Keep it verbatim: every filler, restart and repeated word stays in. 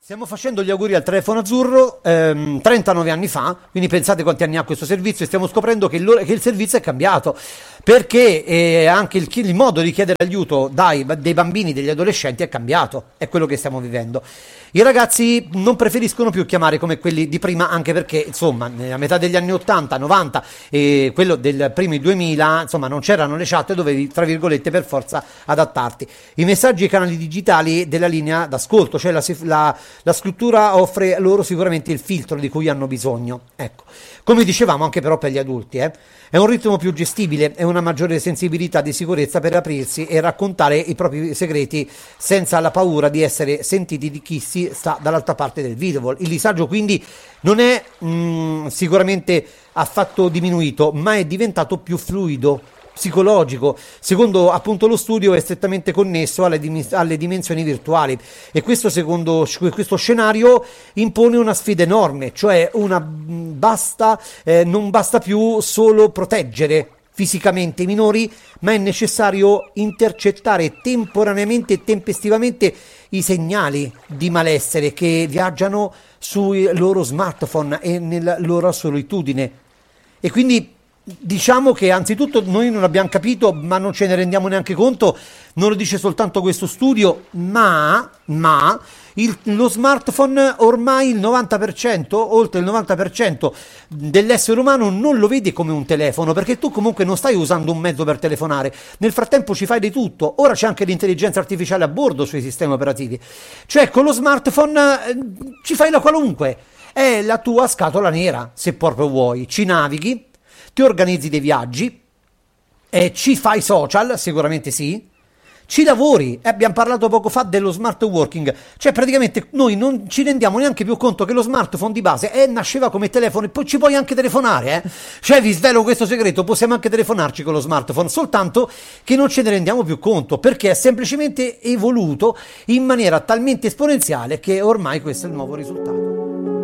Stiamo facendo gli auguri al telefono azzurro ehm, trentanove anni fa, quindi pensate quanti anni ha questo servizio e stiamo scoprendo che, lo, che il servizio è cambiato, perché eh, anche il, il modo di chiedere aiuto dai, dei bambini, degli adolescenti è cambiato, è quello che stiamo vivendo. I ragazzi non preferiscono più chiamare come quelli di prima, anche perché insomma nella metà degli anni ottanta, novanta e quello del primi duemila, insomma non c'erano le chat, dovevi tra virgolette per forza adattarti. I messaggi e i canali digitali della linea d'ascolto, cioè la, la, la scrittura offre loro sicuramente il filtro di cui hanno bisogno. Ecco, come dicevamo anche però per gli adulti, eh, è un ritmo più gestibile e una maggiore sensibilità di sicurezza per aprirsi e raccontare i propri segreti senza la paura di essere sentiti di chi si sta dall'altra parte del video. Il disagio quindi non è mh, sicuramente affatto diminuito, ma è diventato più fluido, psicologico. Secondo appunto lo studio è strettamente connesso alle, dim- alle dimensioni virtuali, e questo secondo questo scenario impone una sfida enorme, cioè una basta eh, non basta più solo proteggere fisicamente i minori, ma è necessario intercettare temporaneamente e tempestivamente i segnali di malessere che viaggiano sui loro smartphone e nella loro solitudine. E quindi diciamo che anzitutto noi non abbiamo capito, ma non ce ne rendiamo neanche conto, non lo dice soltanto questo studio, ma, ma il, lo smartphone ormai il novanta per cento, oltre il novanta per cento dell'essere umano non lo vede come un telefono, perché tu comunque non stai usando un mezzo per telefonare, nel frattempo ci fai di tutto, ora c'è anche l'intelligenza artificiale a bordo sui sistemi operativi, cioè con lo smartphone eh, ci fai la qualunque, è la tua scatola nera, se proprio vuoi, ci navighi, ti organizzi dei viaggi, eh, ci fai social, sicuramente sì, ci lavori, eh, abbiamo parlato poco fa dello smart working, cioè praticamente noi non ci rendiamo neanche più conto che lo smartphone di base eh, nasceva come telefono e poi ci puoi anche telefonare, eh. Cioè vi svelo questo segreto, possiamo anche telefonarci con lo smartphone, soltanto che non ce ne rendiamo più conto, perché è semplicemente evoluto in maniera talmente esponenziale che ormai questo è il nuovo risultato.